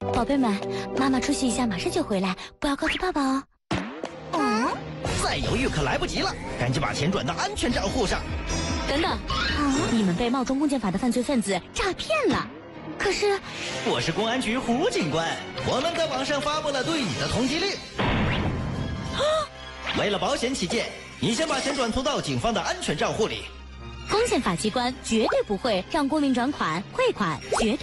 宝贝们，妈妈出去一下，马上就回来，不要告诉爸爸哦。 再犹豫可来不及了，赶紧把钱转到安全账户上。 等等，你们被冒充公检法的犯罪分子诈骗了。可是， 我是公安局胡警官，我们在网上发布了对你的通缉令。为了保险起见，你先把钱转存到警方的安全账户里。 公检法机关绝对不会让公民转款、汇款，绝对。